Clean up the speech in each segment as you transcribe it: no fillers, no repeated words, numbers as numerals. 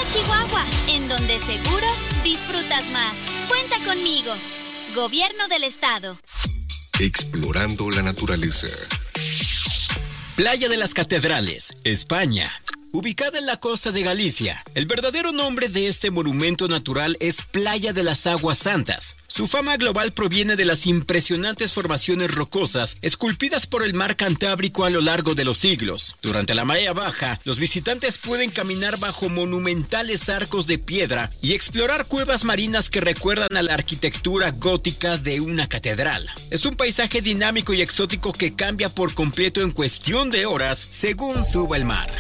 Chihuahua, en donde seguro disfrutas más. Cuenta conmigo. Gobierno del Estado. Explorando la naturaleza. Playa de las Catedrales, España. Ubicada en la costa de Galicia, el verdadero nombre de este monumento natural es Playa de las Aguas Santas. Su fama global proviene de las impresionantes formaciones rocosas esculpidas por el mar Cantábrico a lo largo de los siglos. Durante la marea baja, los visitantes pueden caminar bajo monumentales arcos de piedra y explorar cuevas marinas que recuerdan a la arquitectura gótica de una catedral. Es un paisaje dinámico y exótico que cambia por completo en cuestión de horas según suba el mar.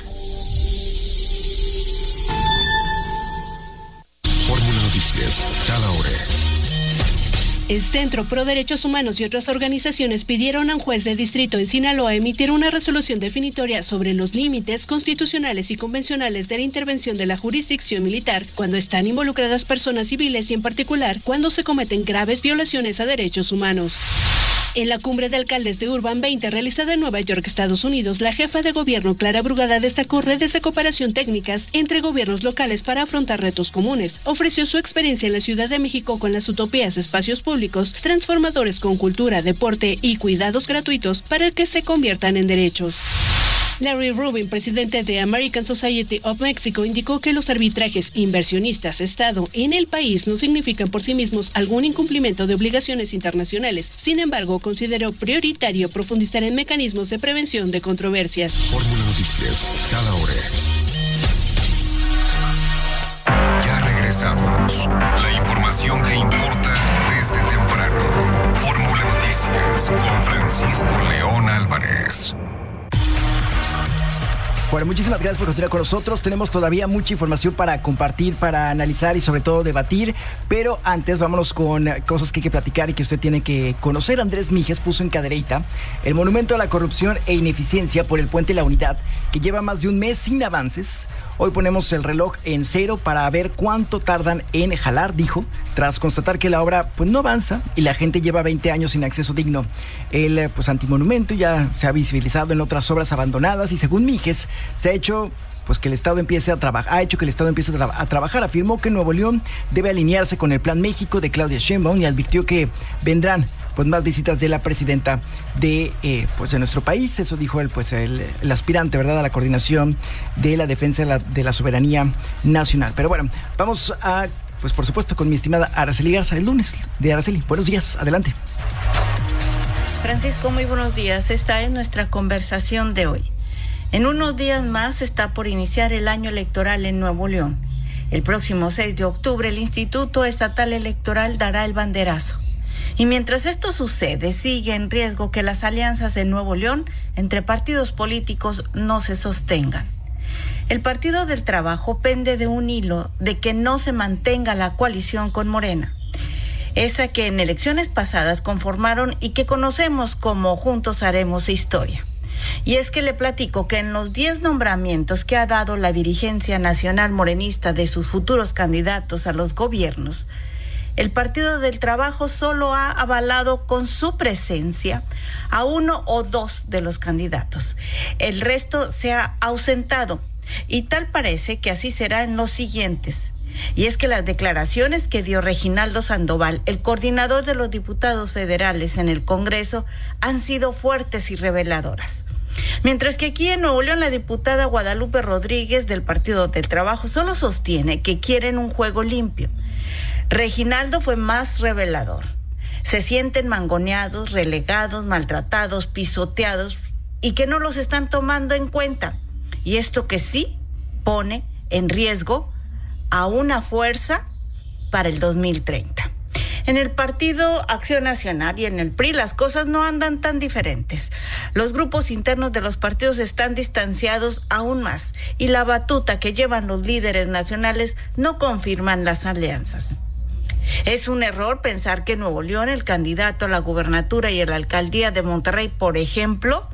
Noticias, cada hora. El Centro Pro Derechos Humanos y otras organizaciones pidieron a un juez de distrito en Sinaloa emitir una resolución definitoria sobre los límites constitucionales y convencionales de la intervención de la jurisdicción militar cuando están involucradas personas civiles y en particular cuando se cometen graves violaciones a derechos humanos. En la cumbre de alcaldes de Urban 20 realizada en Nueva York, Estados Unidos, la jefa de gobierno Clara Brugada destacó redes de cooperación técnicas entre gobiernos locales para afrontar retos comunes. Ofreció su experiencia en la Ciudad de México con las utopías de espacios públicos transformadores con cultura, deporte y cuidados gratuitos para que se conviertan en derechos. Larry Rubin, presidente de American Society of Mexico, indicó que los arbitrajes inversionistas-Estado en el país no significan por sí mismos algún incumplimiento de obligaciones internacionales. Sin embargo, consideró prioritario profundizar en mecanismos de prevención de controversias. Fórmula Noticias, cada hora. Ya regresamos. La información que importa desde temprano. Fórmula Noticias con Francisco León Álvarez. Bueno, muchísimas gracias por continuar con nosotros. Tenemos todavía mucha información para compartir, para analizar y sobre todo debatir. Pero antes vámonos con cosas que hay que platicar y que usted tiene que conocer. Andrés Mijes puso en Cadereyta el monumento a la corrupción e ineficiencia por el Puente La Unidad, que lleva más de un mes sin avances. Hoy ponemos el reloj en cero para ver cuánto tardan en jalar, dijo, tras constatar que la obra pues no avanza y la gente lleva 20 años sin acceso digno. El antimonumento ya se ha visibilizado en otras obras abandonadas y según Mijes se ha hecho que el Estado empiece a trabajar, a trabajar. Afirmó que Nuevo León debe alinearse con el Plan México de Claudia Sheinbaum y advirtió que vendrán más visitas de la presidenta de nuestro país. Eso dijo el aspirante, ¿verdad?, a la coordinación de la defensa de la soberanía nacional. Pero bueno, vamos a, por supuesto, con mi estimada Araceli Garza, el lunes de Araceli. Buenos días, adelante. Francisco, muy buenos días. Esta es nuestra conversación de hoy. En unos días más está por iniciar el año electoral en Nuevo León. El próximo 6 de octubre, el Instituto Estatal Electoral dará el banderazo. Y mientras esto sucede, sigue en riesgo que las alianzas en Nuevo León entre partidos políticos no se sostengan. El Partido del Trabajo pende de un hilo de que no se mantenga la coalición con Morena, esa que en elecciones pasadas conformaron y que conocemos como Juntos Haremos Historia. Y es que le platico que en los 10 nombramientos que ha dado la dirigencia nacional morenista de sus futuros candidatos a los gobiernos, el Partido del Trabajo solo ha avalado con su presencia a 1 o 2 de los candidatos. El resto se ha ausentado y tal parece que así será en los siguientes. Y es que las declaraciones que dio Reginaldo Sandoval, el coordinador de los diputados federales en el Congreso, han sido fuertes y reveladoras. Mientras que aquí en Nuevo León la diputada Guadalupe Rodríguez del Partido del Trabajo solo sostiene que quieren un juego limpio. Reginaldo fue más revelador. Se sienten mangoneados, relegados, maltratados, pisoteados y que no los están tomando en cuenta. Y esto que sí pone en riesgo a una fuerza para el 2030. En el Partido Acción Nacional y en el PRI las cosas no andan tan diferentes. Los grupos internos de los partidos están distanciados aún más y la batuta que llevan los líderes nacionales no confirman las alianzas. Es un error pensar que en Nuevo León el candidato a la gubernatura y a la alcaldía de Monterrey, por ejemplo,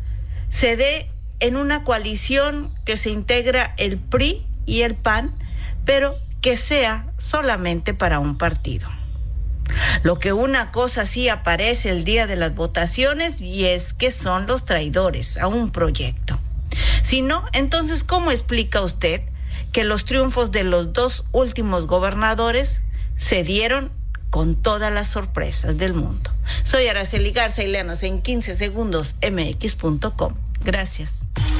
se dé en una coalición que se integra el PRI y el PAN, pero que sea solamente para un partido. Lo que una cosa sí aparece el día de las votaciones y es que son los traidores a un proyecto. Si no, entonces, ¿cómo explica usted que los triunfos de los 2 últimos gobernadores se dieron con todas las sorpresas del mundo. Soy Araceli Garza y léanos en 15 segundos mx.com. Gracias.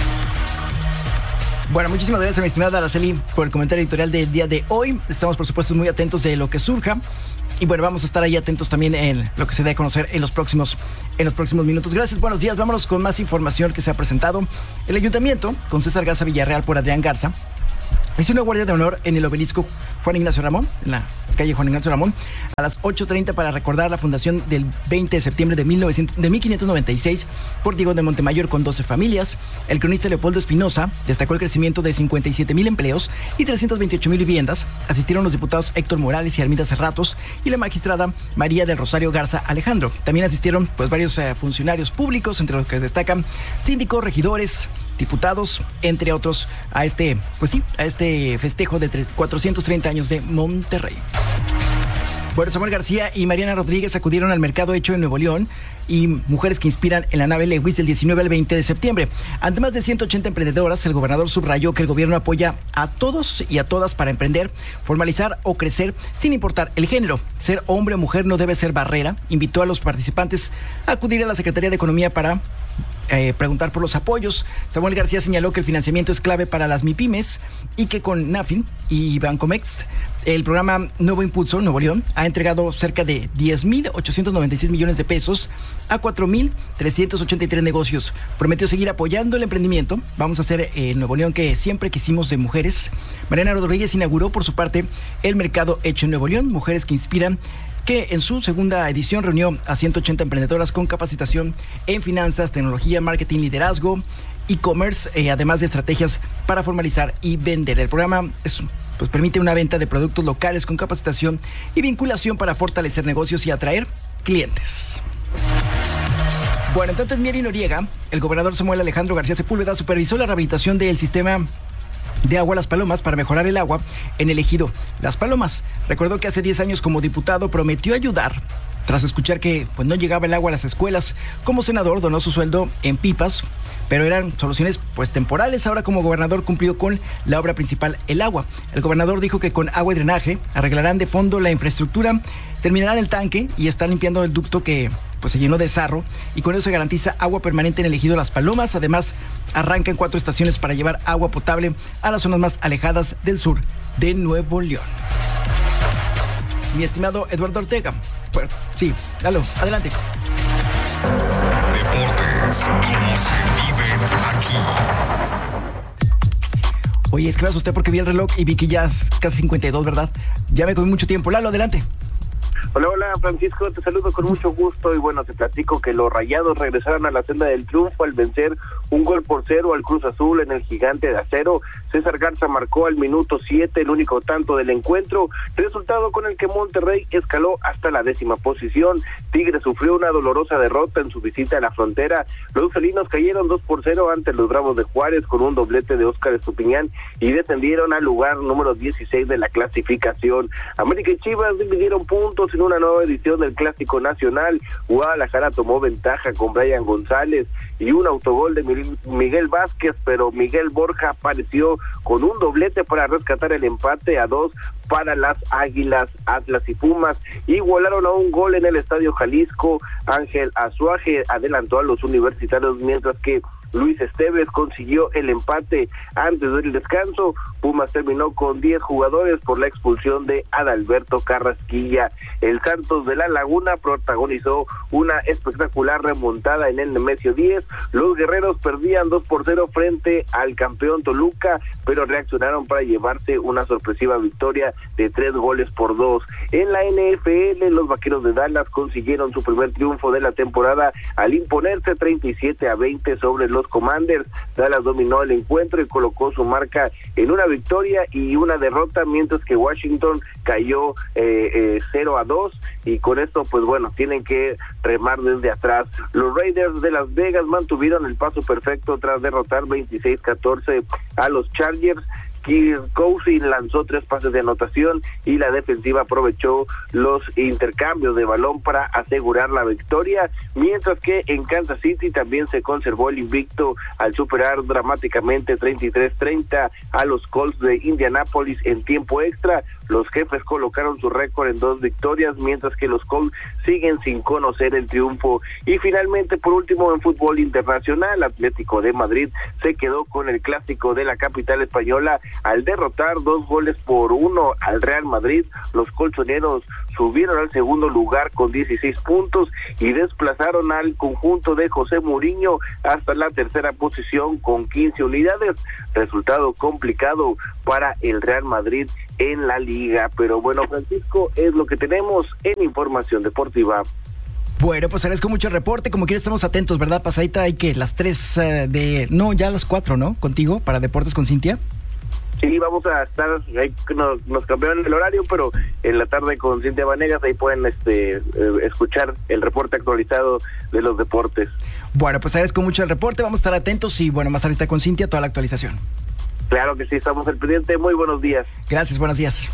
Bueno, muchísimas gracias, mi estimada Araceli, por el comentario editorial del día de hoy. Estamos, por supuesto, muy atentos de lo que surja. Y bueno, vamos a estar ahí atentos también en lo que se dé a conocer en los próximos minutos. Gracias, buenos días. Vámonos con más información que se ha presentado. El ayuntamiento, con César Garza Villarreal por Adrián Garza, hizo una guardia de honor en el obelisco Juan Ignacio Ramón, en la calle Juan Ignacio Ramón, a las 8:30 para recordar la fundación del 20 de septiembre de 1596 por Diego de Montemayor con 12 familias. El cronista Leopoldo Espinosa destacó el crecimiento de 57,000 empleos y 328,000 viviendas. Asistieron los diputados Héctor Morales y Arminda Cerratos y la magistrada María del Rosario Garza Alejandro. También asistieron varios funcionarios públicos, entre los que destacan síndicos, regidores, diputados, entre otros, a este festejo de 430 años de Monterrey. Bueno, Samuel García y Mariana Rodríguez acudieron al mercado hecho en Nuevo León y Mujeres que Inspiran en la nave Lewis del 19 al 20 de septiembre. Ante más de 180 emprendedoras, el gobernador subrayó que el gobierno apoya a todos y a todas para emprender, formalizar o crecer sin importar el género. Ser hombre o mujer no debe ser barrera. Invitó a los participantes a acudir a la Secretaría de Economía para preguntar por los apoyos. Samuel García señaló que el financiamiento es clave para las MIPYMES y que con NAFIN y Bancomext, el programa Nuevo Impulso Nuevo León ha entregado cerca de 10,896 millones de pesos a 4,383 negocios. Prometió seguir apoyando el emprendimiento. Vamos a hacer el Nuevo León que siempre quisimos de mujeres. Mariana Rodríguez inauguró por su parte el mercado hecho en Nuevo León, Mujeres que Inspiran, que en su segunda edición reunió a 180 emprendedoras con capacitación en finanzas, tecnología, marketing, liderazgo, e-commerce, además de estrategias para formalizar y vender. El programa permite una venta de productos locales con capacitación y vinculación para fortalecer negocios y atraer clientes. Bueno, entonces Mieri Noriega, el gobernador Samuel Alejandro García Sepúlveda supervisó la rehabilitación del sistema de agua Las Palomas para mejorar el agua en el ejido Las Palomas. Recordó que hace 10 años como diputado prometió ayudar tras escuchar que no llegaba el agua a las escuelas. Como senador donó su sueldo en pipas, pero eran soluciones temporales. Ahora como gobernador cumplió con la obra principal, el agua. El gobernador dijo que con agua y drenaje arreglarán de fondo la infraestructura, terminarán el tanque y están limpiando el ducto que se llenó de sarro, y con eso se garantiza agua permanente en el ejido Las Palomas. Además, arrancan 4 estaciones para llevar agua potable a las zonas más alejadas del sur de Nuevo León. Mi estimado Eduardo Ortega. Bueno, sí, dalo, adelante. Deportes, como se viven aquí. Oye, es que me asusté porque vi el reloj y vi que ya es casi 52, ¿verdad? Ya me comí mucho tiempo. Lalo, adelante. Hola Francisco, te saludo con mucho gusto y bueno, te platico que los Rayados regresaron a la senda del triunfo al vencer 1-0 al Cruz Azul en el Gigante de Acero. César Garza marcó al minuto 7 el único tanto del encuentro, resultado con el que Monterrey escaló hasta la 10ª posición. Tigres sufrió una dolorosa derrota en su visita a la frontera. Los felinos cayeron 2-0 ante los Bravos de Juárez con un doblete de Óscar Estupiñán y descendieron al lugar número 16 de la clasificación. América y Chivas dividieron puntos en una nueva edición del Clásico Nacional. Guadalajara tomó ventaja con Brian González y un autogol de Miguel Vázquez, pero Miguel Borja apareció con un doblete para rescatar el empate a 2 para las Águilas. Atlas y Pumas igualaron a un gol en el Estadio Jalisco. Ángel Azuaje adelantó a los universitarios, mientras que Luis Esteves consiguió el empate antes del descanso. Pumas terminó con 10 jugadores por la expulsión de Adalberto Carrasquilla. El Santos de la Laguna protagonizó una espectacular remontada en el Nemesio 10. Los guerreros perdían 2-0 frente al campeón Toluca, pero reaccionaron para llevarse una sorpresiva victoria de 3-2. En la NFL, los Vaqueros de Dallas consiguieron su primer triunfo de la temporada al imponerse 37-20 sobre los Commanders. Dallas dominó el encuentro y colocó su marca en una victoria y una derrota, mientras que Washington cayó 0-2, y con esto tienen que remar desde atrás. Los Raiders de Las Vegas mantuvieron el paso perfecto tras derrotar 26-14 a los Chargers, Cousin lanzó 3 pases de anotación y la defensiva aprovechó los intercambios de balón para asegurar la victoria, mientras que en Kansas City también se conservó el invicto al superar dramáticamente 33-30 a los Colts de Indianápolis en tiempo extra. Los jefes colocaron su récord en 2 victorias, mientras que los Colts siguen sin conocer el triunfo. Y finalmente, por último, en fútbol internacional, Atlético de Madrid se quedó con el clásico de la capital española al derrotar 2-1 al Real Madrid. Los colchoneros subieron al segundo lugar con 16 puntos y desplazaron al conjunto de José Mourinho hasta la tercera posición con 15 unidades. Resultado complicado para el Real Madrid en la liga. Pero bueno, Francisco, es lo que tenemos en Información Deportiva. Bueno, pues agradezco mucho el reporte. Como quiera, estamos atentos, ¿verdad? Pasadita, hay que las 3 ya las 4, ¿no? Contigo, para Deportes con Cintia. Sí, vamos a estar, ahí nos cambiaron el horario, pero en la tarde con Cintia Vanegas, ahí pueden escuchar el reporte actualizado de los deportes. Bueno, pues agradezco mucho el reporte, vamos a estar atentos y bueno, más ahorita con Cintia, toda la actualización. Claro que sí, estamos al pendiente. Muy buenos días. Gracias, buenos días.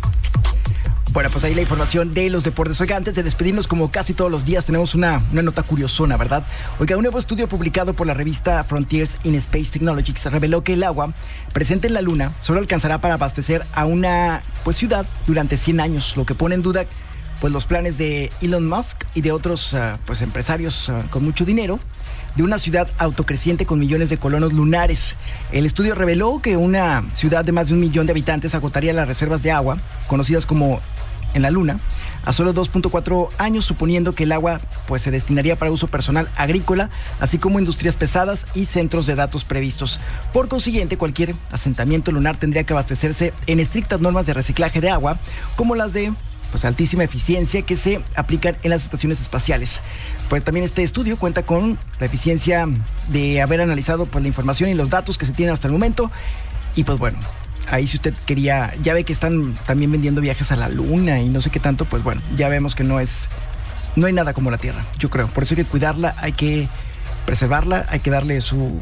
Bueno, pues ahí la información de los deportes. Oiga, antes de despedirnos, como casi todos los días, tenemos una nota curiosona, ¿verdad? Oiga, un nuevo estudio publicado por la revista Frontiers in Space Technologies reveló que el agua presente en la Luna solo alcanzará para abastecer a una ciudad durante 100 años, lo que pone en duda los planes de Elon Musk y de otros empresarios con mucho dinero de una ciudad autocreciente con millones de colonos lunares. El estudio reveló que una ciudad de más de 1 millón de habitantes agotaría las reservas de agua, conocidas como en la Luna, a solo 2.4 años, suponiendo que el agua se destinaría para uso personal agrícola, así como industrias pesadas y centros de datos previstos. Por consiguiente, cualquier asentamiento lunar tendría que abastecerse en estrictas normas de reciclaje de agua, como las de altísima eficiencia que se aplican en las estaciones espaciales. Pues también este estudio cuenta con la eficiencia de haber analizado la información y los datos que se tienen hasta el momento. Y pues bueno, ahí si usted quería, ya ve que están también vendiendo viajes a la Luna y no sé qué tanto, pues bueno, ya vemos que no hay nada como la Tierra, yo creo. Por eso hay que cuidarla, hay que preservarla, hay que darle su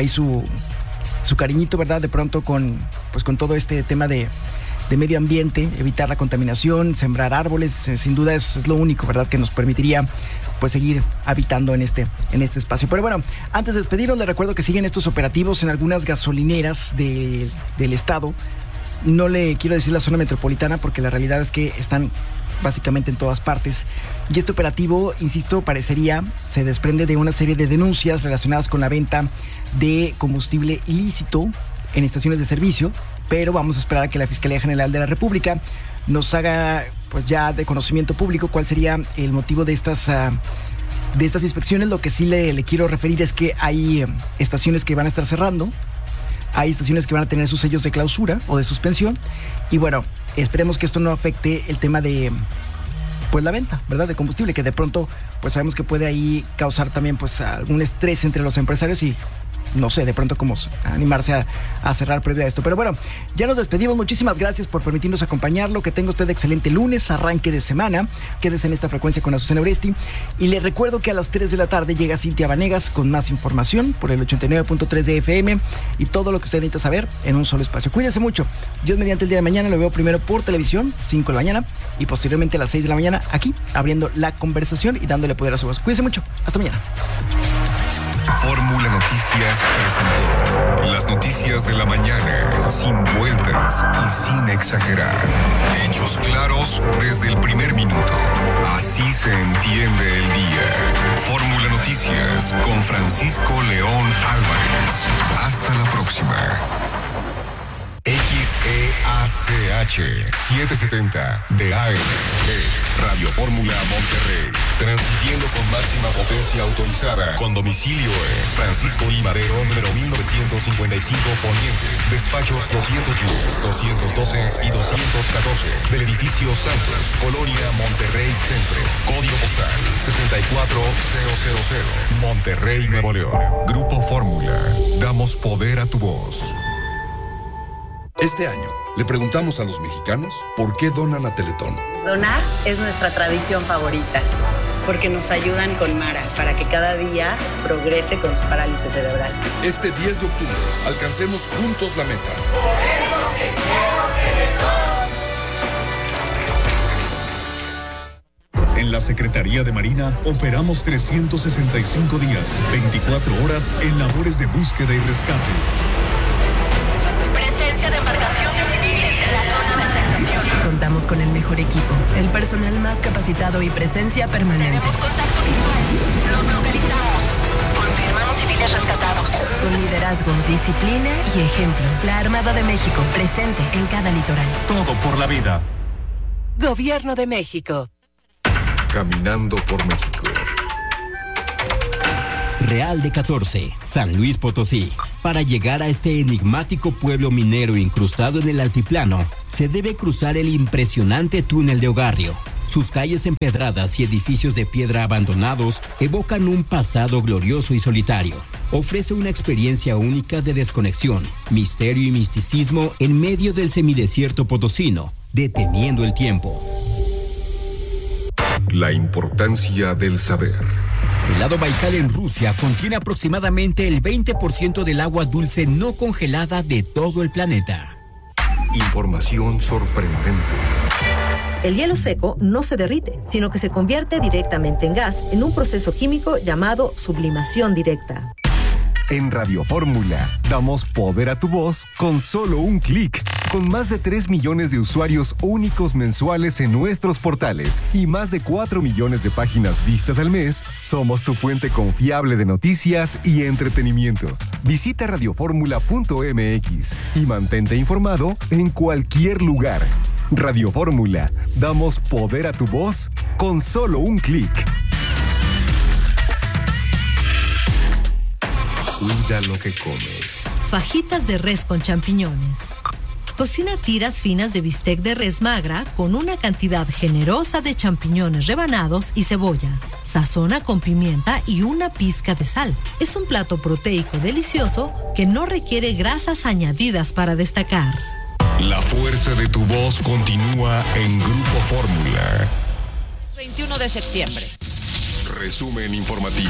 cariñito, ¿verdad? De pronto con todo este tema de medio ambiente, evitar la contaminación, sembrar árboles, sin duda es lo único, ¿verdad?, que nos permitiría seguir habitando en este espacio. Pero bueno, antes de despedirnos, les recuerdo que siguen estos operativos en algunas gasolineras del estado. No le quiero decir la zona metropolitana porque la realidad es que están básicamente en todas partes. Y este operativo, insisto, se desprende de una serie de denuncias relacionadas con la venta de combustible ilícito en estaciones de servicio, pero vamos a esperar a que la Fiscalía General de la República nos haga ya de conocimiento público cuál sería el motivo de estas inspecciones. Lo que sí le quiero referir es que hay estaciones que van a estar cerrando, hay estaciones que van a tener sus sellos de clausura o de suspensión, y bueno, esperemos que esto no afecte el tema de la venta, ¿verdad?, de combustible, que de pronto sabemos que puede ahí causar también algún estrés entre los empresarios y no sé, de pronto cómo animarse a cerrar previo a esto. Pero bueno, ya nos despedimos. Muchísimas gracias por permitirnos acompañarlo. Que tenga usted excelente lunes, arranque de semana. Quédese en esta frecuencia con Azucena Oresti. Y le recuerdo que a las 3 de la tarde llega Cintia Vanegas con más información por el 89.3 de FM y todo lo que usted necesita saber en un solo espacio. Cuídese mucho. Dios mediante, el día de mañana lo veo primero por televisión, 5 de la mañana, y posteriormente a las 6 de la mañana aquí, abriendo la conversación y dándole poder a su voz. Cuídese mucho. Hasta mañana. Fórmula Noticias presentó las noticias de la mañana, sin vueltas y sin exagerar. Hechos claros desde el primer minuto. Así se entiende el día. Fórmula Noticias con Francisco León Álvarez. Hasta la próxima. XEACH 770 de AM es Radio Fórmula Monterrey, transmitiendo con máxima potencia autorizada, con domicilio en Francisco I. Madero, número 1955 Poniente, despachos 210, 212 y 214 del edificio Santos, Colonia Monterrey Centro, código postal 64000, Monterrey, Nuevo León. Grupo Fórmula, damos poder a tu voz. Este año, le preguntamos a los mexicanos por qué donan a Teletón. Donar es nuestra tradición favorita, porque nos ayudan con Mara para que cada día progrese con su parálisis cerebral. Este 10 de octubre, alcancemos juntos la meta. la Secretaría de Marina, operamos 365 días, 24 horas en labores de búsqueda y rescate. Presencia de embarcaciones civiles en la zona de afectación. Contamos con el mejor equipo, el personal más capacitado y presencia permanente. Tenemos contacto visual. Los localizamos. Confirmamos civiles rescatados. Con liderazgo, disciplina y ejemplo. La Armada de México, presente en cada litoral. Todo por la vida. Gobierno de México. Caminando por México. Real de 14, San Luis Potosí. Para llegar a este enigmático pueblo minero incrustado en el altiplano, se debe cruzar el impresionante túnel de Ogarrio. Sus calles empedradas y edificios de piedra abandonados evocan un pasado glorioso y solitario. Ofrece una experiencia única de desconexión, misterio y misticismo en medio del semidesierto potosino, deteniendo el tiempo. La importancia del saber. El lago Baikal en Rusia contiene aproximadamente el 20% del agua dulce no congelada de todo el planeta. Información sorprendente. El hielo seco no se derrite, sino que se convierte directamente en gas en un proceso químico llamado sublimación directa. En Radio Fórmula, damos poder a tu voz con solo un clic. Con más de 3 millones de usuarios únicos mensuales en nuestros portales y más de 4 millones de páginas vistas al mes, somos tu fuente confiable de noticias y entretenimiento. Visita radioformula.mx y mantente informado en cualquier lugar. Radio Fórmula, damos poder a tu voz con solo un clic. Cuida lo que comes. Fajitas de res con champiñones. Cocina tiras finas de bistec de res magra con una cantidad generosa de champiñones rebanados y cebolla. Sazona con pimienta y una pizca de sal. Es un plato proteico delicioso que no requiere grasas añadidas para destacar. La fuerza de tu voz continúa en Grupo Fórmula. 21 de septiembre. Resumen informativo.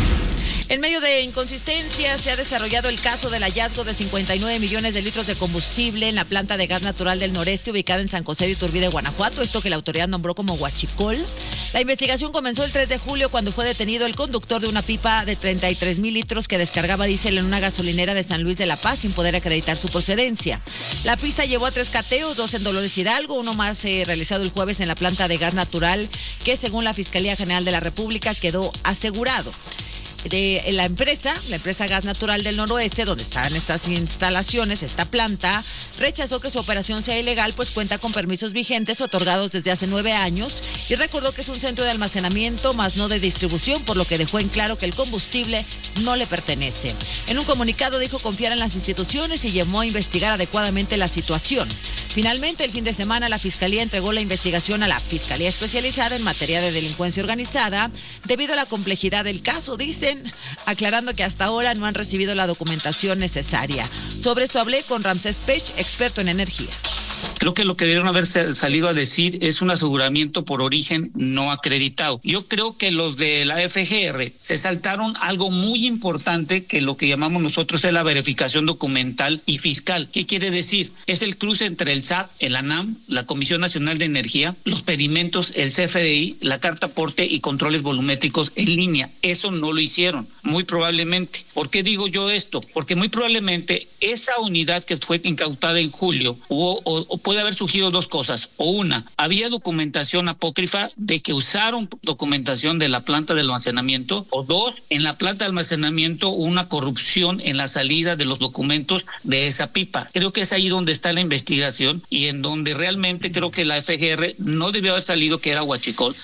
En medio de inconsistencias, se ha desarrollado el caso del hallazgo de 59 millones de litros de combustible en la planta de gas natural del noreste ubicada en San José de Iturbide, Guanajuato, esto que la autoridad nombró como huachicol. La investigación comenzó el 3 de julio cuando fue detenido el conductor de una pipa de 33,000 litros que descargaba diésel en una gasolinera de San Luis de la Paz sin poder acreditar su procedencia. La pista llevó a 3 cateos, 2 en Dolores Hidalgo, uno más realizado el jueves en la planta de gas natural que según la Fiscalía General de la República quedó asegurado. De la empresa Gas Natural del Noroeste, donde están estas instalaciones, esta planta, rechazó que su operación sea ilegal, pues cuenta con permisos vigentes otorgados desde hace 9 años y recordó que es un centro de almacenamiento, más no de distribución, por lo que dejó en claro que el combustible no le pertenece. En un comunicado dijo confiar en las instituciones y llamó a investigar adecuadamente la situación. Finalmente, el fin de semana, la Fiscalía entregó la investigación a la Fiscalía Especializada en Materia de Delincuencia Organizada, debido a la complejidad del caso, dicen, aclarando que hasta ahora no han recibido la documentación necesaria. Sobre esto hablé con Ramsés Pech, experto en energía. Creo que lo que debieron haber salido a decir es un aseguramiento por origen no acreditado. Yo creo que los de la FGR se saltaron algo muy importante, que lo que llamamos nosotros es la verificación documental y fiscal. ¿Qué quiere decir? Es el cruce entre el SAT, el ANAM, la Comisión Nacional de Energía, los pedimentos, el CFDI, la carta aporte y controles volumétricos en línea. Eso no lo hicieron, muy probablemente. ¿Por qué digo yo esto? Porque muy probablemente esa unidad que fue incautada en julio puede haber surgido dos cosas. O una, había documentación apócrifa de que usaron documentación de la planta de almacenamiento. O dos, en la planta de almacenamiento hubo una corrupción en la salida de los documentos de esa pipa. Creo que es ahí donde está la investigación y en donde realmente creo que la FGR no debió haber salido que era huachicol.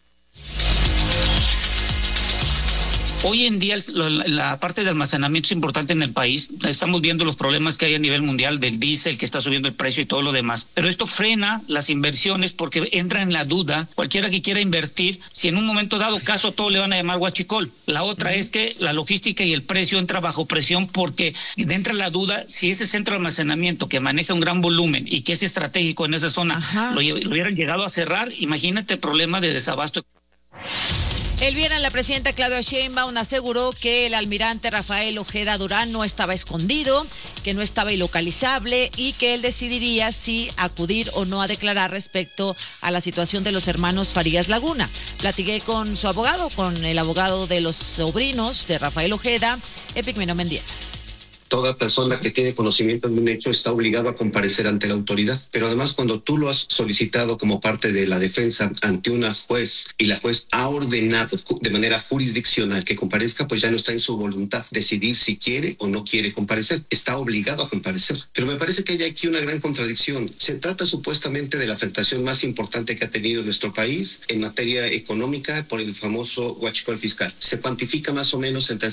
Hoy en día la parte de almacenamiento es importante en el país. Estamos viendo los problemas que hay a nivel mundial del diésel, que está subiendo el precio y todo lo demás. Pero esto frena las inversiones porque entra en la duda cualquiera que quiera invertir, si en un momento dado caso todo le van a llamar huachicol. La otra es que la logística y el precio entra bajo presión porque entra la duda si ese centro de almacenamiento que maneja un gran volumen y que es estratégico en esa zona lo hubieran llegado a cerrar. Imagínate el problema de desabasto. El viernes la presidenta Claudia Sheinbaum aseguró que el almirante Rafael Ojeda Durán no estaba escondido, que no estaba ilocalizable y que él decidiría si acudir o no a declarar respecto a la situación de los hermanos Farías Laguna. Platiqué con su abogado, con el abogado de los sobrinos de Rafael Ojeda, Epigmenio Mendieta. Toda persona que tiene conocimiento de un hecho está obligado a comparecer ante la autoridad. Pero además, cuando tú lo has solicitado como parte de la defensa ante una juez y la juez ha ordenado de manera jurisdiccional que comparezca, pues ya no está en su voluntad decidir si quiere o no quiere comparecer. Está obligado a comparecer. Pero me parece que hay aquí una gran contradicción. Se trata supuestamente de la afectación más importante que ha tenido nuestro país en materia económica por el famoso huachicol fiscal. Se cuantifica más o menos entre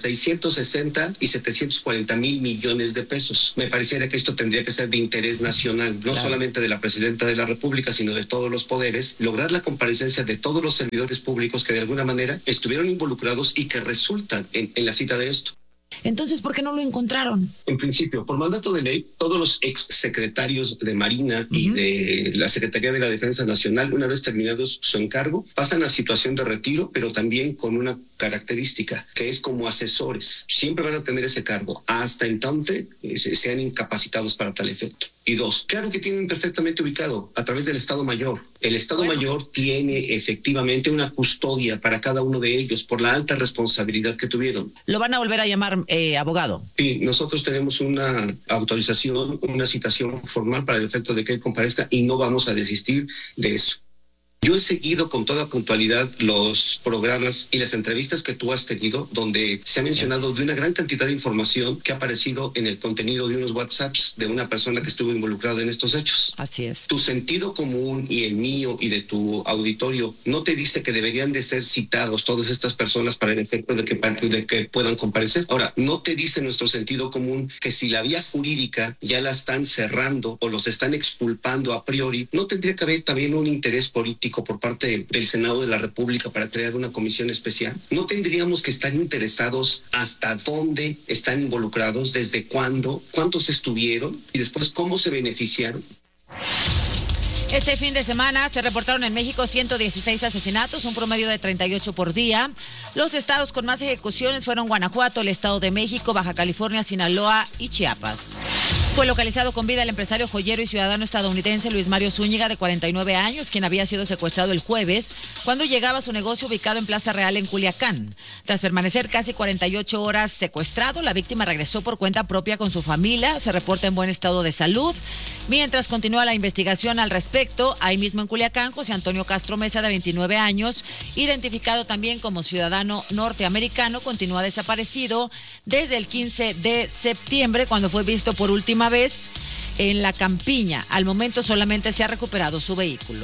660 y 740 mil millones de pesos. Me pareciera que esto tendría que ser de interés nacional, no solamente de la presidenta de la República, sino de todos los poderes, lograr la comparecencia de todos los servidores públicos que de alguna manera estuvieron involucrados y que resultan en la cita de esto. Entonces, ¿por qué no lo encontraron? En principio, por mandato de ley, todos los exsecretarios de Marina y de la Secretaría de la Defensa Nacional, una vez terminados su encargo, pasan a situación de retiro, pero también con una característica, que es como asesores. Siempre van a tener ese cargo, hasta entonces sean incapacitados para tal efecto. Y dos, claro que tienen perfectamente ubicado a través del Estado Mayor. El Estado Mayor tiene efectivamente una custodia para cada uno de ellos por la alta responsabilidad que tuvieron. ¿Lo van a volver a llamar abogado? Sí, nosotros tenemos una autorización, una citación formal para el efecto de que él comparezca y no vamos a desistir de eso. Yo he seguido con toda puntualidad los programas y las entrevistas que tú has tenido, donde se ha mencionado de una gran cantidad de información que ha aparecido en el contenido de unos WhatsApps de una persona que estuvo involucrada en estos hechos. Así es. Tu sentido común y el mío y de tu auditorio no te dice que deberían de ser citados todas estas personas para el efecto de que puedan comparecer. Ahora, no te dice nuestro sentido común que si la vía jurídica ya la están cerrando o los están exculpando a priori, no tendría que haber también un interés político por parte del Senado de la República para crear una comisión especial. No tendríamos que estar interesados hasta dónde están involucrados, desde cuándo, cuántos estuvieron y después cómo se beneficiaron. Este fin de semana se reportaron en México 116 asesinatos, un promedio de 38 por día. Los estados con más ejecuciones fueron Guanajuato, el Estado de México, Baja California, Sinaloa y Chiapas. Fue localizado con vida el empresario joyero y ciudadano estadounidense Luis Mario Zúñiga, de 49 años, quien había sido secuestrado el jueves cuando llegaba a su negocio ubicado en Plaza Real en Culiacán. Tras permanecer casi 48 horas secuestrado, la víctima regresó por cuenta propia con su familia. Se reporta en buen estado de salud. Mientras continúa la investigación al respecto, ahí mismo en Culiacán, José Antonio Castro Mesa, de 29 años, identificado también como ciudadano norteamericano, continúa desaparecido desde el 15 de septiembre, cuando fue visto por última vez en La Campiña. Al momento solamente se ha recuperado su vehículo.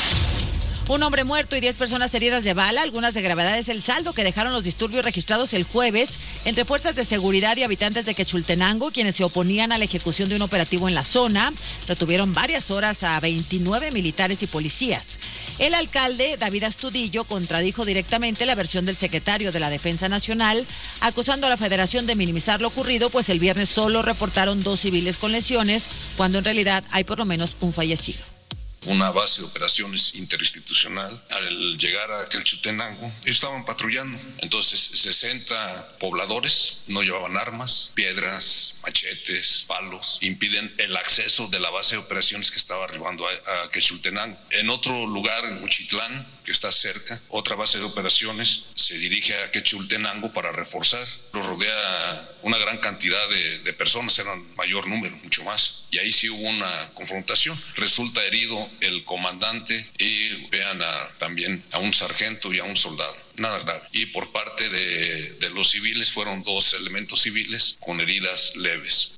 Un hombre muerto y 10 personas heridas de bala, algunas de gravedad, es el saldo que dejaron los disturbios registrados el jueves entre fuerzas de seguridad y habitantes de Quechultenango, quienes se oponían a la ejecución de un operativo en la zona. Retuvieron varias horas a 29 militares y policías. El alcalde, David Astudillo, contradijo directamente la versión del secretario de la Defensa Nacional, acusando a la Federación de minimizar lo ocurrido, pues el viernes solo reportaron 2 civiles con lesiones, cuando en realidad hay por lo menos un fallecido. Una base de operaciones interinstitucional. Al llegar a Quechultenango, ellos estaban patrullando. Entonces, 60 pobladores no llevaban armas, piedras, machetes, palos, impiden el acceso de la base de operaciones que estaba arribando a Quechultenango. En otro lugar, en Uchitlán, que está cerca, otra base de operaciones se dirige a Quechultenango para reforzar. Los rodea una gran cantidad de personas, eran mayor número, mucho más. Y ahí sí hubo una confrontación. Resulta herido el comandante y vean también a un sargento y a un soldado. Nada grave. Y por parte de los civiles fueron 2 elementos civiles con heridas leves.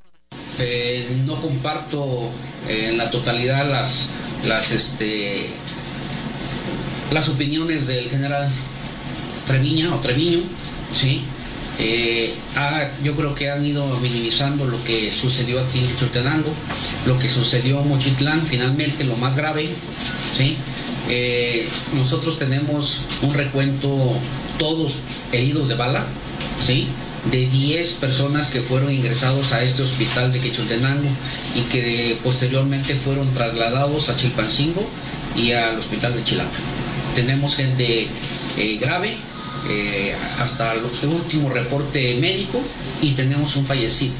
No comparto en la totalidad las opiniones del general Treviño, ¿sí? Yo creo que han ido minimizando lo que sucedió aquí en Quechultenango, lo que sucedió en Mochitlán, finalmente lo más grave, ¿sí? Nosotros tenemos un recuento, todos heridos de bala, ¿sí? De 10 personas que fueron ingresados a este hospital de Quechultenango y que posteriormente fueron trasladados a Chilpancingo y al hospital de Chilapa. Tenemos gente grave hasta el último reporte médico, y tenemos un fallecido.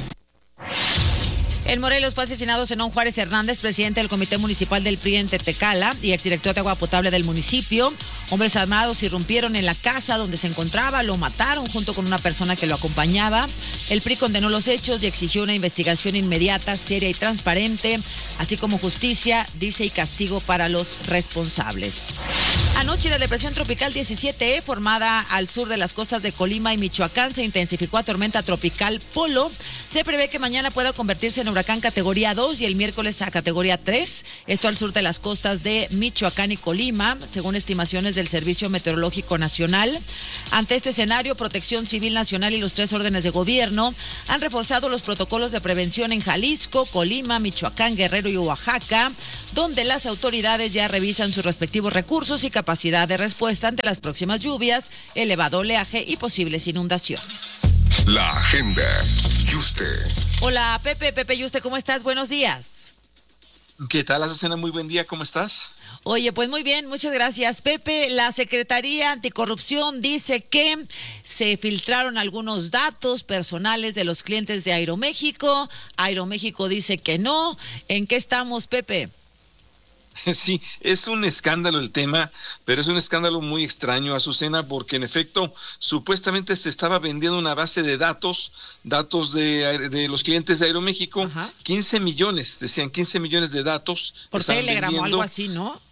En Morelos fue asesinado Zenón Juárez Hernández, presidente del Comité Municipal del PRI en Tetecala y exdirector de agua potable del municipio. Hombres armados irrumpieron en la casa donde se encontraba, lo mataron junto con una persona que lo acompañaba. El PRI condenó los hechos y exigió una investigación inmediata, seria y transparente, así como justicia, dice, y castigo para los responsables. Anoche la depresión tropical 17E, formada al sur de las costas de Colima y Michoacán, se intensificó a tormenta tropical Polo. Se prevé que mañana pueda convertirse en huracán categoría 2 y el miércoles a categoría 3, esto al sur de las costas de Michoacán y Colima, según estimaciones del Servicio Meteorológico Nacional. Ante este escenario, Protección Civil Nacional y los 3 órdenes de gobierno han reforzado los protocolos de prevención en Jalisco, Colima, Michoacán, Guerrero y Oaxaca, donde las autoridades ya revisan sus respectivos recursos y capacidad de respuesta ante las próximas lluvias, elevado oleaje y posibles inundaciones. La agenda. Yuste. Hola, Pepe Yuste, ¿cómo estás? Buenos días. ¿Qué tal, Azucena? Muy buen día, ¿cómo estás? Oye, pues muy bien, muchas gracias, Pepe. La Secretaría Anticorrupción dice que se filtraron algunos datos personales de los clientes de Aeroméxico. Aeroméxico dice que no. ¿En qué estamos, Pepe? Sí, es un escándalo el tema, pero es un escándalo muy extraño, Azucena, porque en efecto, supuestamente se estaba vendiendo una base de datos de los clientes de Aeroméxico. Ajá. 15 millones, decían 15 millones de datos. Por Telegram o algo así, ¿no?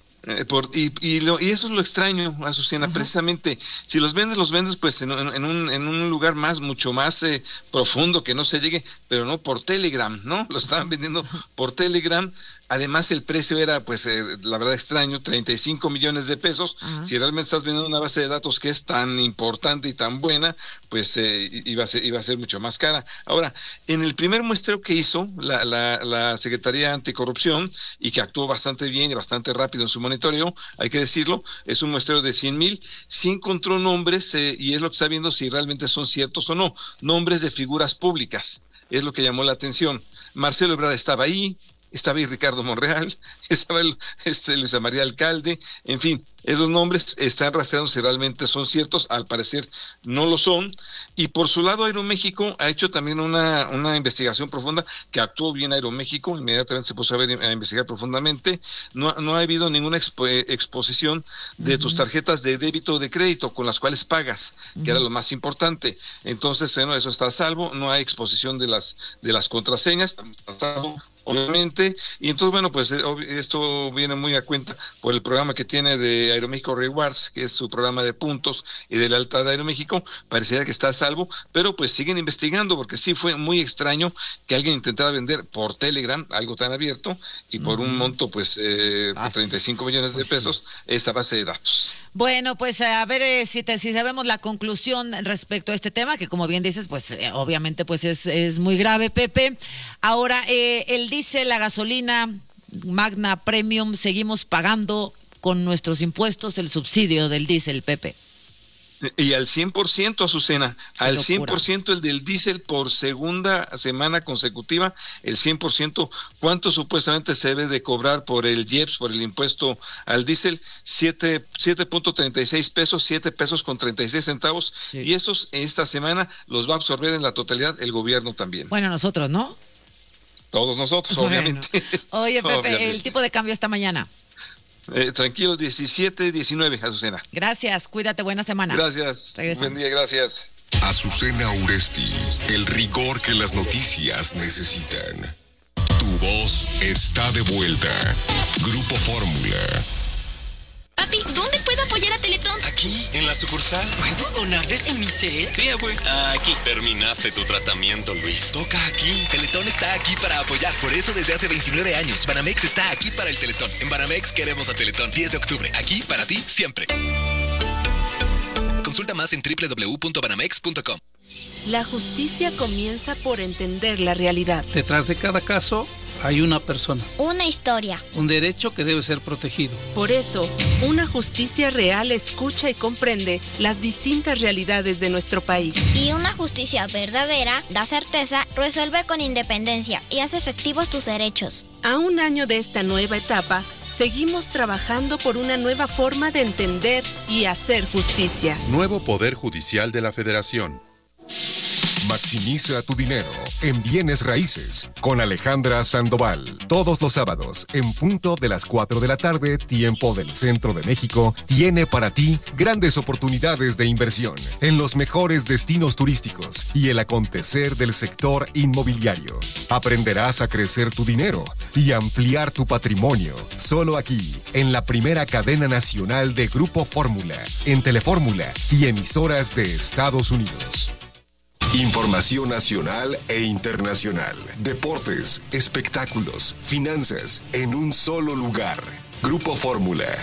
Y eso es lo extraño, Azucena. Ajá. Precisamente, si los vendes pues en un lugar mucho más profundo, que no se llegue, pero no por Telegram, ¿no? Lo estaban vendiendo por Telegram. Además, el precio era, pues, la verdad extraño, 35 millones de pesos. Ajá. Si realmente estás vendiendo una base de datos que es tan importante y tan buena, pues iba a ser mucho más cara. Ahora, en el primer muestreo que hizo la Secretaría Anticorrupción, y que actuó bastante bien y bastante rápido en su monitoreo, hay que decirlo, es un muestreo de 100,000, sí encontró nombres, y es lo que está viendo si realmente son ciertos o no, nombres de figuras públicas, es lo que llamó la atención. Marcelo Ebrard estaba ahí Ricardo Monreal, estaba Luis María Alcalde, en fin, esos nombres están rastreando si realmente son ciertos. Al parecer no lo son. Y por su lado, Aeroméxico ha hecho también una investigación profunda, que actuó bien Aeroméxico, inmediatamente se puso a investigar profundamente. No ha habido ninguna exposición de tus tarjetas de débito o de crédito con las cuales pagas, que era lo más importante. Entonces, bueno, eso está a salvo, no hay exposición de las contraseñas, está a salvo, obviamente. Y entonces, bueno, pues esto viene muy a cuenta por el programa que tiene de Aeroméxico Rewards, que es su programa de puntos y de lealtad de Aeroméxico. Pareciera que está a salvo, pero pues siguen investigando, porque sí fue muy extraño que alguien intentara vender por Telegram algo tan abierto y por un monto, pues, 35 millones de pesos, esta base de datos. Bueno, pues a ver si sabemos la conclusión respecto a este tema, que como bien dices, pues obviamente pues es muy grave, Pepe. Ahora, el diésel, la gasolina Magna Premium, seguimos pagando con nuestros impuestos el subsidio del diésel, Pepe. Y al 100%, Azucena, al 100% el del diésel por segunda semana consecutiva, el 100%. ¿Cuánto supuestamente se debe de cobrar por el IEPS, por el impuesto al diésel? 7.36 pesos, 7 pesos con 36 centavos. Sí. Y esos esta semana los va a absorber en la totalidad el gobierno también. Bueno, nosotros, ¿no? Todos nosotros, obviamente. Oye, Pepe, obviamente. El tipo de cambio esta mañana. Tranquilo, 17-19, Azucena. Gracias, cuídate, buena semana. Gracias, buen día, gracias. Azucena Uresti, el rigor que las noticias necesitan. Tu voz está de vuelta. Grupo Fórmula. Papi, ¿dónde puedo apoyar a Teletón? Aquí, en la sucursal. ¿Puedo donar desde mi set? Sí, abue. Aquí. Terminaste tu tratamiento, Luis. Toca aquí. Teletón está aquí para apoyar. Por eso desde hace 29 años, Banamex está aquí para el Teletón. En Banamex queremos a Teletón. 10 de octubre. Aquí para ti, siempre. Consulta más en www.banamex.com. La justicia comienza por entender la realidad. Detrás de cada caso hay una persona. Una historia. Un derecho que debe ser protegido. Por eso, una justicia real escucha y comprende las distintas realidades de nuestro país. Y una justicia verdadera da certeza, resuelve con independencia y hace efectivos tus derechos. A un año de esta nueva etapa, seguimos trabajando por una nueva forma de entender y hacer justicia. Nuevo Poder Judicial de la Federación. Maximiza tu dinero en bienes raíces con Alejandra Sandoval. Todos los sábados, en punto de las 4 de la tarde, tiempo del Centro de México, tiene para ti grandes oportunidades de inversión en los mejores destinos turísticos y el acontecer del sector inmobiliario. Aprenderás a crecer tu dinero y ampliar tu patrimonio. Solo aquí, en la primera cadena nacional de Grupo Fórmula, en Telefórmula y emisoras de Estados Unidos. Información nacional e internacional, deportes, espectáculos, finanzas, en un solo lugar. Grupo Fórmula.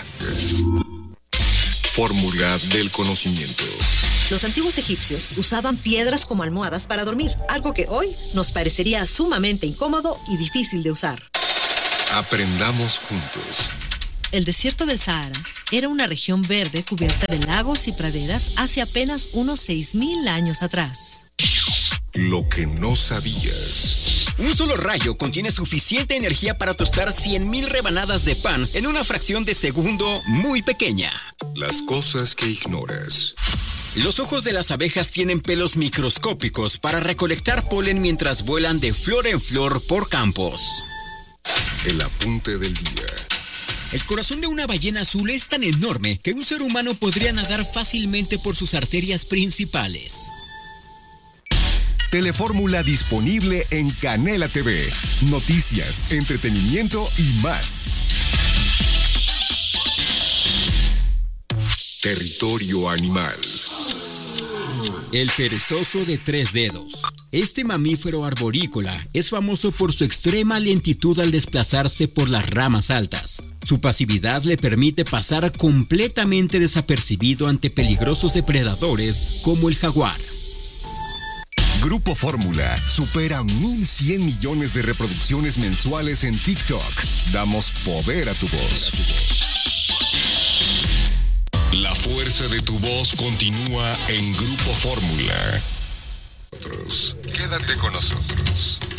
Fórmula del conocimiento. Los antiguos egipcios usaban piedras como almohadas para dormir, algo que hoy nos parecería sumamente incómodo y difícil de usar. Aprendamos juntos. El desierto del Sahara era una región verde cubierta de lagos y praderas hace apenas unos 6.000 años atrás. Lo que no sabías. Un solo rayo contiene suficiente energía para tostar 100.000 rebanadas de pan en una fracción de segundo muy pequeña. Las cosas que ignoras. Los ojos de las abejas tienen pelos microscópicos para recolectar polen mientras vuelan de flor en flor por campos. El apunte del día. El corazón de una ballena azul es tan enorme que un ser humano podría nadar fácilmente por sus arterias principales. Telefórmula disponible en Canela TV. Noticias, entretenimiento y más. Territorio animal. El perezoso de 3 dedos. Este mamífero arborícola es famoso por su extrema lentitud al desplazarse por las ramas altas. Su pasividad le permite pasar completamente desapercibido ante peligrosos depredadores como el jaguar. Grupo Fórmula supera 1.100 millones de reproducciones mensuales en TikTok. Damos poder a tu voz. La fuerza de tu voz continúa en Grupo Fórmula. Quédate con nosotros.